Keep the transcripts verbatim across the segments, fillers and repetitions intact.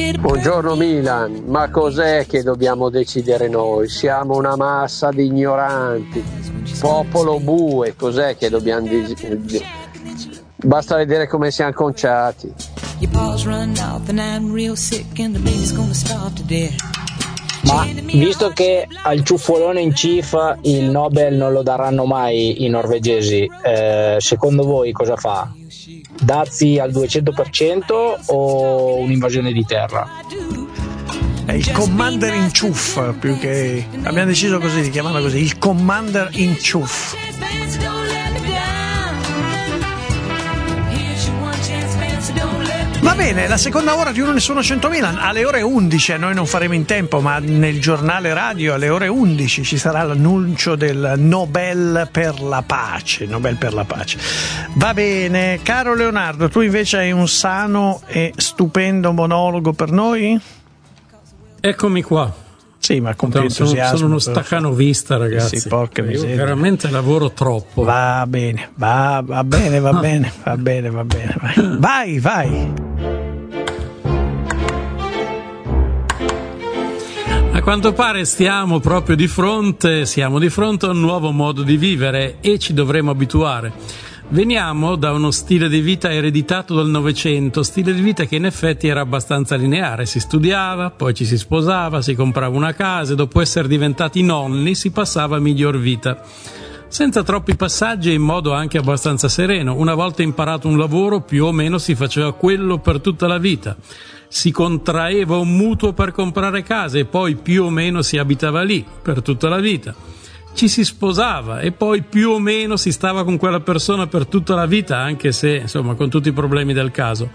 Buongiorno Milan, ma cos'è che dobbiamo decidere noi? Siamo una massa di ignoranti, popolo bue, cos'è che dobbiamo decidere? Basta vedere come siamo conciati. Ma visto che al ciuffolone in cif il Nobel non lo daranno mai i norvegesi, eh, secondo voi cosa fa? Dazi al duecento per cento o un'invasione di terra? È il Commander in Ciuff, più che abbiamo deciso così di chiamarlo così, il Commander in Ciuff. Va bene, la seconda ora di Uno Nessuno centomila alle ore undici, noi non faremo in tempo, ma nel giornale radio alle ore undici ci sarà l'annuncio del Nobel per la pace, Nobel per la pace. Va bene, caro Leonardo, tu invece hai un sano e stupendo monologo per noi? Eccomi qua. Sì, ma con più sono, entusiasmo. Sono uno staccanovista, ragazzi. Sì, porca Io miseria. veramente lavoro troppo. Va bene, va, va bene, va bene, va bene, va bene. Vai, vai. A quanto pare stiamo proprio di fronte, siamo di fronte a un nuovo modo di vivere e ci dovremo abituare. Veniamo da uno stile di vita ereditato dal Novecento, stile di vita che in effetti era abbastanza lineare, si studiava, poi ci si sposava, si comprava una casa e dopo essere diventati nonni si passava a miglior vita. Senza troppi passaggi e in modo anche abbastanza sereno. Una volta imparato un lavoro più o meno si faceva quello per tutta la vita. Si contraeva un mutuo per comprare casa e poi più o meno si abitava lì per tutta la vita. Ci si sposava e poi più o meno si stava con quella persona per tutta la vita, anche se, insomma, con tutti i problemi del caso.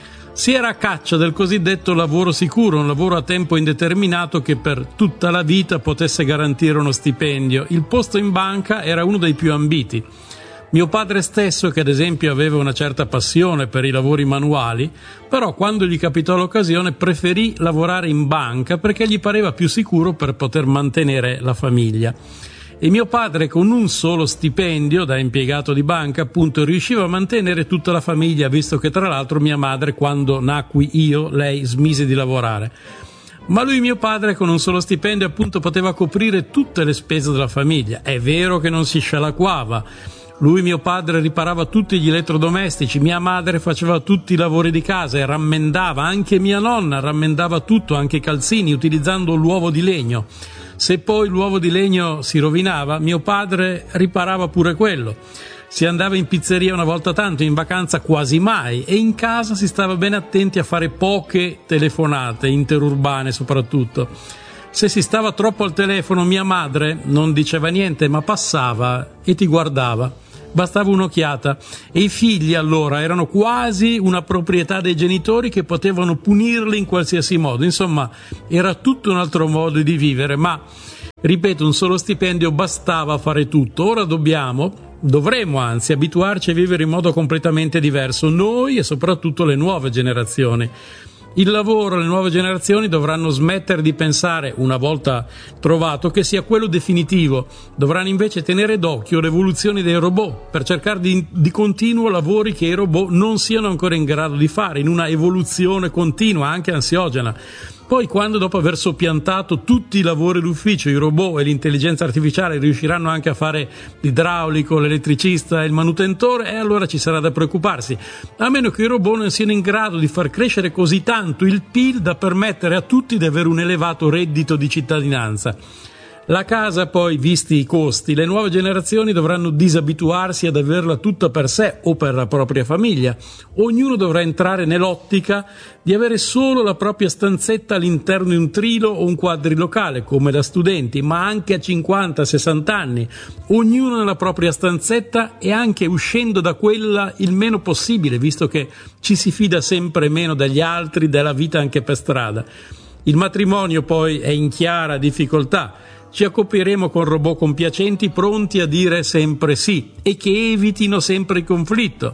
Si era a caccia del cosiddetto lavoro sicuro, un lavoro a tempo indeterminato che per tutta la vita potesse garantire uno stipendio. Il posto in banca era uno dei più ambiti. Mio padre stesso, che ad esempio aveva una certa passione per i lavori manuali, però quando gli capitò l'occasione preferì lavorare in banca perché gli pareva più sicuro per poter mantenere la famiglia. E mio padre, con un solo stipendio da impiegato di banca, appunto, riusciva a mantenere tutta la famiglia, visto che tra l'altro mia madre, quando nacqui io, lei smise di lavorare. Ma lui, mio padre, con un solo stipendio, appunto, poteva coprire tutte le spese della famiglia. È vero che non si scialacquava. Lui, mio padre, riparava tutti gli elettrodomestici, mia madre faceva tutti i lavori di casa e rammendava, anche mia nonna rammendava tutto, anche i calzini, utilizzando l'uovo di legno. Se poi l'uovo di legno si rovinava, mio padre riparava pure quello. Si andava in pizzeria una volta tanto, in vacanza quasi mai, e in casa si stava bene attenti a fare poche telefonate, interurbane soprattutto. Se si stava troppo al telefono, mia madre non diceva niente, ma passava e ti guardava. Bastava un'occhiata. E i figli allora erano quasi una proprietà dei genitori che potevano punirli in qualsiasi modo. Insomma, era tutto un altro modo di vivere, ma, ripeto, un solo stipendio bastava a fare tutto. Ora dobbiamo, dovremo anzi, abituarci a vivere in modo completamente diverso, noi e soprattutto le nuove generazioni. Il lavoro, le nuove generazioni dovranno smettere di pensare, una volta trovato, che sia quello definitivo. Dovranno invece tenere d'occhio l'evoluzione dei robot per cercare di, di continuo lavori che i robot non siano ancora in grado di fare, in una evoluzione continua, anche ansiogena. Poi, quando dopo aver soppiantato tutti i lavori d'ufficio, i robot e l'intelligenza artificiale riusciranno anche a fare l'idraulico, l'elettricista e il manutentore, e allora ci sarà da preoccuparsi, a meno che i robot non siano in grado di far crescere così tanto il P I L da permettere a tutti di avere un elevato reddito di cittadinanza. La casa, poi, visti i costi, le nuove generazioni dovranno disabituarsi ad averla tutta per sé o per la propria famiglia. Ognuno dovrà entrare nell'ottica di avere solo la propria stanzetta all'interno di un trilo o un quadrilocale, come da studenti, ma anche a cinquanta sessanta anni. Ognuno nella propria stanzetta e anche uscendo da quella il meno possibile, visto che ci si fida sempre meno dagli altri, della vita anche per strada. Il matrimonio, poi, è in chiara difficoltà. Ci accopieremo con robot compiacenti pronti a dire sempre sì e che evitino sempre il conflitto.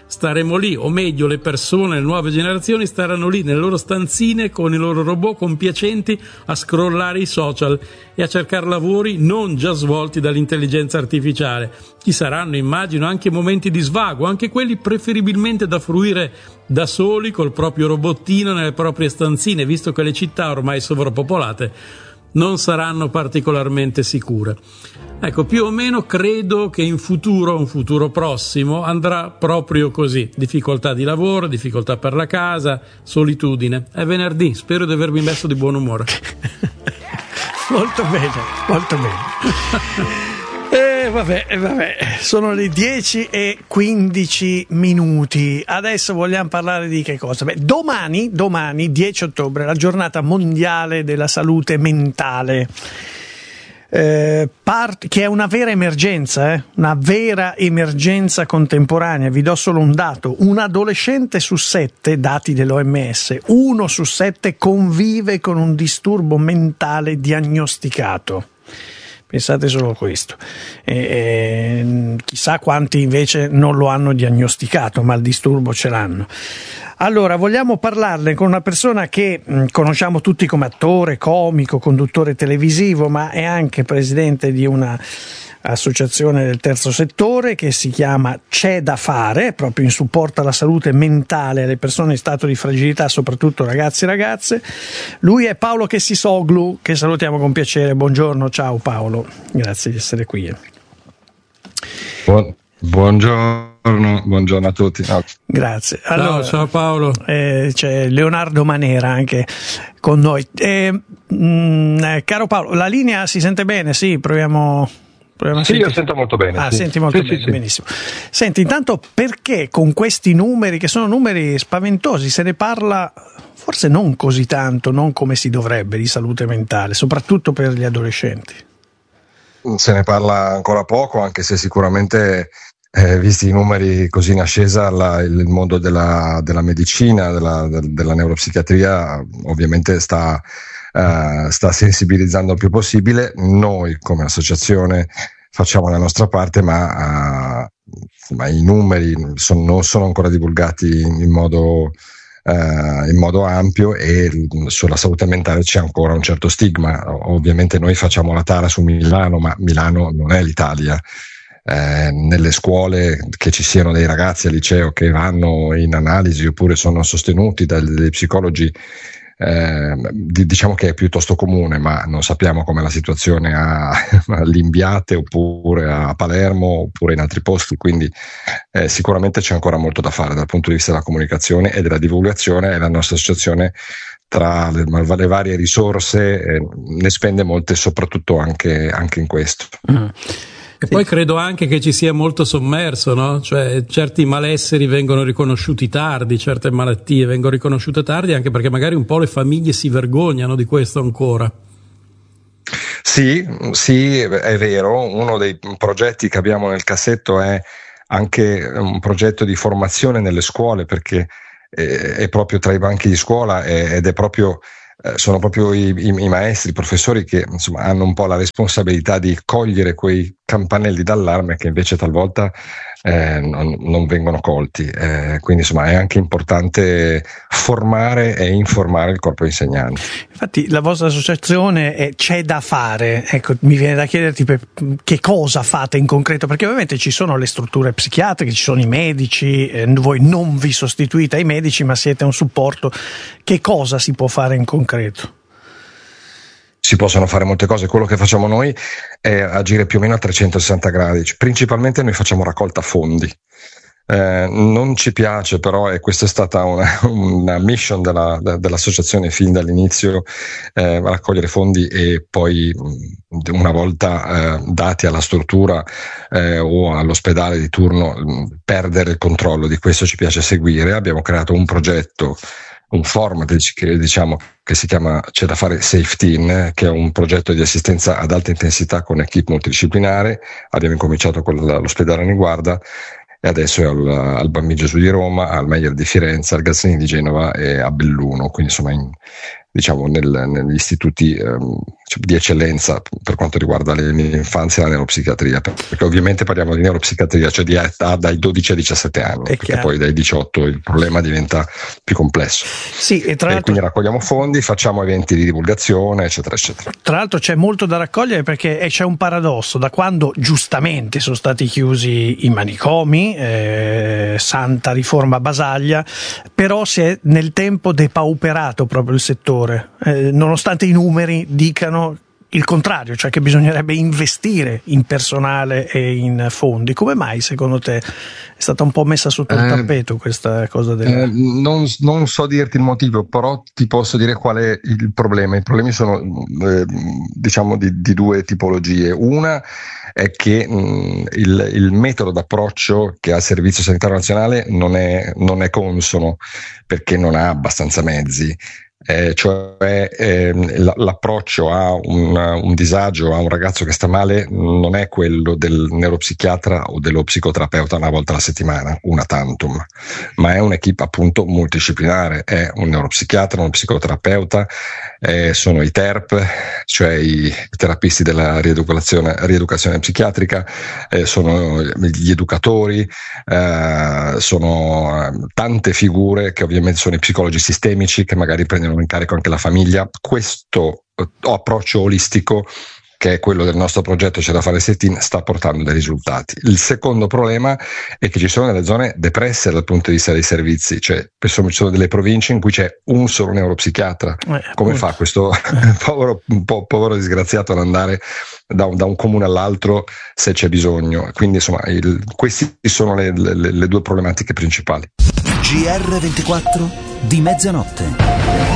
staremo lì, o meglio le persone, le nuove generazioni staranno lì nelle loro stanzine con i loro robot compiacenti a scrollare i social e a cercare lavori non già svolti dall'intelligenza artificiale. Ci saranno, immagino, anche momenti di svago, anche quelli preferibilmente da fruire da soli col proprio robottino nelle proprie stanzine, visto che le città ormai sovrappopolate non saranno particolarmente sicure. Ecco, più o meno credo che in futuro, un futuro prossimo, andrà proprio così. Difficoltà di lavoro, difficoltà per la casa, solitudine. È venerdì, spero di avermi messo di buon umore. Molto bene, molto bene. Eh, vabbè, vabbè, sono le dieci e quindici minuti. Adesso vogliamo parlare di che cosa? Beh, domani, domani, dieci ottobre, la giornata mondiale della salute mentale. Eh, part- che è una vera emergenza, eh? una vera emergenza contemporanea. Vi do solo un dato: un adolescente su sette, dati dell'O M S, uno su sette convive con un disturbo mentale diagnosticato. Pensate solo a questo. E, e, chissà quanti invece non lo hanno diagnosticato, ma il disturbo ce l'hanno. Allora, vogliamo parlarne con una persona che mh, conosciamo tutti come attore, comico, conduttore televisivo, ma è anche presidente di una associazione del terzo settore che si chiama C'è da fare, proprio in supporto alla salute mentale alle persone in stato di fragilità, soprattutto ragazzi e ragazze. Lui è Paolo Kessisoglu, che salutiamo con piacere. Buongiorno, ciao Paolo, grazie di essere qui. Buon, buongiorno, buongiorno a tutti. No. Grazie. Allora, ciao, ciao Paolo. Eh, c'è Leonardo Manera anche con noi. Eh, mh, caro Paolo, la linea si sente bene? Sì, proviamo... Sì, io sento molto bene. Ah, sì. senti molto sì, bene, sì, benissimo. Senti, intanto, perché con questi numeri, che sono numeri spaventosi, se ne parla forse non così tanto, non come si dovrebbe, di salute mentale, soprattutto per gli adolescenti? Se ne parla ancora poco, anche se sicuramente, eh, visti i numeri così in ascesa, la, il mondo della, della medicina, della, della neuropsichiatria, ovviamente sta... Uh, sta sensibilizzando il più possibile. Noi come associazione facciamo la nostra parte, ma, uh, ma i numeri son, non sono ancora divulgati in, in, modo, uh, in modo ampio, e sulla salute mentale c'è ancora un certo stigma. Ovviamente noi facciamo la tara su Milano, ma Milano non è l'Italia. Eh, nelle scuole che ci siano dei ragazzi al liceo che vanno in analisi oppure sono sostenuti dagli psicologi, Eh, diciamo che è piuttosto comune, ma non sappiamo com'è la situazione a, a Limbiate oppure a Palermo oppure in altri posti, quindi eh, sicuramente c'è ancora molto da fare dal punto di vista della comunicazione e della divulgazione, e la nostra associazione, tra le, le varie risorse, eh, ne spende molte, soprattutto anche, anche in questo. Mm. E poi credo anche che ci sia molto sommerso, no? Cioè certi malesseri vengono riconosciuti tardi, certe malattie vengono riconosciute tardi, anche perché magari un po' le famiglie si vergognano di questo ancora. Sì, sì, è vero. Uno dei progetti che abbiamo nel cassetto è anche un progetto di formazione nelle scuole, perché è proprio tra i banchi di scuola ed è proprio sono proprio i, i, i maestri, i professori che insomma hanno un po' la responsabilità di cogliere quei campanelli d'allarme che invece talvolta eh, non, non vengono colti, eh, quindi insomma è anche importante formare e informare il corpo insegnante. Infatti la vostra associazione è C'è da fare, ecco, mi viene da chiederti per, che cosa fate in concreto, perché ovviamente ci sono le strutture psichiatriche, ci sono i medici, eh, voi non vi sostituite ai medici ma siete un supporto. Che cosa si può fare in concreto? Si possono fare molte cose. Quello che facciamo noi è agire più o meno a trecentosessanta gradi. Principalmente noi facciamo raccolta fondi. Eh, non ci piace però, e questa è stata una, una mission della, dell'associazione fin dall'inizio, eh, raccogliere fondi e poi una volta eh, dati alla struttura eh, o all'ospedale di turno perdere il controllo. Di questo ci piace seguire. Abbiamo creato un progetto, un format che diciamo che si chiama C'è da fare Safe Teen, che è un progetto di assistenza ad alta intensità con equipe multidisciplinare. Abbiamo incominciato con l'ospedale Niguarda e adesso è al, al Bambino Gesù di Roma, al Meyer di Firenze, al Gazzini di Genova e a Belluno, quindi insomma in, diciamo nel, negli istituti ehm, di eccellenza per quanto riguarda l'infanzia e la neuropsichiatria, perché ovviamente parliamo di neuropsichiatria, cioè di età dai dodici ai diciassette anni, È perché chiaro. poi dai diciotto il problema diventa più complesso. Sì, e tra E l'altro, quindi raccogliamo fondi, facciamo eventi di divulgazione, eccetera, eccetera. tra l'altro c'è molto da raccogliere, perché c'è un paradosso: da quando giustamente sono stati chiusi i manicomi, eh, santa riforma Basaglia, però si è nel tempo depauperato proprio il settore, eh, nonostante i numeri dicano il contrario, cioè che bisognerebbe investire in personale e in fondi. Come mai secondo te è stata un po' messa sotto il Eh, tappeto questa cosa della... Eh, non, non so dirti il motivo, però ti posso dire qual è il problema. I problemi sono eh, diciamo di, di due tipologie. Una è che mh, il, il metodo d'approccio che ha il Servizio Sanitario Nazionale non è, non è consono, perché non ha abbastanza mezzi. Eh, cioè eh, l'approccio a un, un disagio, a un ragazzo che sta male, non è quello del neuropsichiatra o dello psicoterapeuta una volta alla settimana, una tantum, ma è un'equipe appunto multidisciplinare, è un neuropsichiatra, uno psicoterapeuta, eh, sono i T E R P, cioè i terapisti della rieducazione, rieducazione psichiatrica, eh, sono gli educatori, eh, sono tante figure che ovviamente sono i psicologi sistemici che magari prendono in carico anche la famiglia. Questo approccio olistico, che è quello del nostro progetto C'è da fare Settin, sta portando dei risultati. Il secondo problema è che ci sono delle zone depresse dal punto di vista dei servizi, cioè ci sono delle province in cui c'è un solo neuropsichiatra. Eh, Come fa questo povero, un po' povero disgraziato ad andare da un, da un comune all'altro se c'è bisogno? Quindi insomma il, queste sono le, le, le due problematiche principali. G R ventiquattro di mezzanotte.